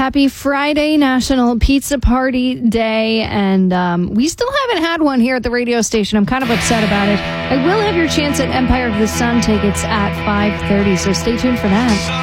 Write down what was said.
Happy Friday, National Pizza Party Day, and we still haven't had one here at the radio station. I'm kind of upset about it. I will have your chance at Empire of the Sun tickets at 5:30, so stay tuned for that.